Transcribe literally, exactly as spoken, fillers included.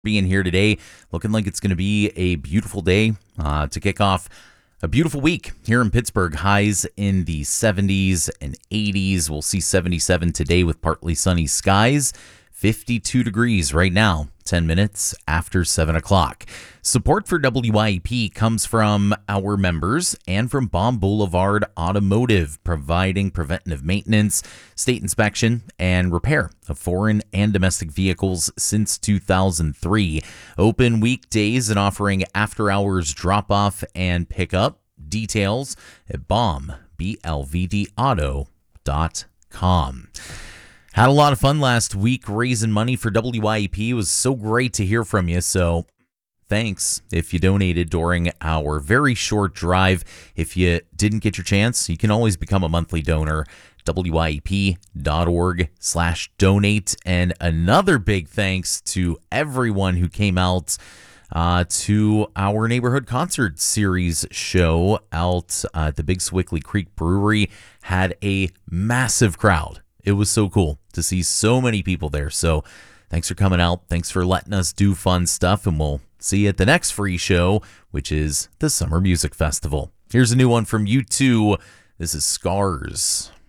being here today. Looking like it's going to be a beautiful day uh, to kick off a beautiful week here in Pittsburgh. Highs in the seventies and eighties. We'll see seventy-seven today with partly sunny skies. fifty-two degrees right now, ten minutes after seven o'clock. Support for W I E P comes from our members and from Bomb Boulevard Automotive, providing preventative maintenance, state inspection, and repair of foreign and domestic vehicles since two thousand three. Open weekdays and offering after-hours drop-off and pickup. Details at bomb b l v d auto dot com. Had a lot of fun last week raising money for W I E P. It was so great to hear from you, so thanks if you donated during our very short drive. If you didn't get your chance, you can always become a monthly donor. W I E P dot org slash donate. And another big thanks to everyone who came out uh, to our neighborhood concert series show out uh, at the Big Swickley Creek Brewery. Had a massive crowd. It was so cool to see so many people there. So thanks for coming out. Thanks for letting us do fun stuff. And we'll see you at the next free show, which is the Summer Music Festival. Here's a new one from U two. This is Scars.